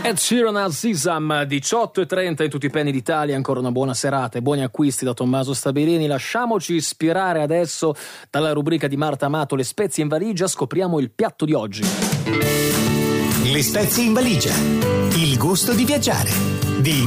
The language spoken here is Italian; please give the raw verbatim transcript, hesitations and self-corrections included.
Ed Sheeran al Sisam, diciotto e trenta in tutti i penny d'Italia. Ancora una buona serata e buoni acquisti da Tommaso Stabilini. Lasciamoci ispirare adesso dalla rubrica di Marta Amato, le spezie in valigia. Scopriamo il piatto di oggi. Le spezie in valigia, il gusto di viaggiare, di